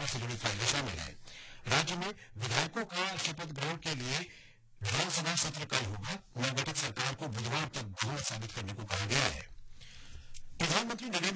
से जुड़ी खबरें शामिल है। राज्य में विधायकों का शपथ ग्रहण के लिए विधानसभा सत्र कल होगा। नवगठित सरकार को बुधवार तक बहुमत साबित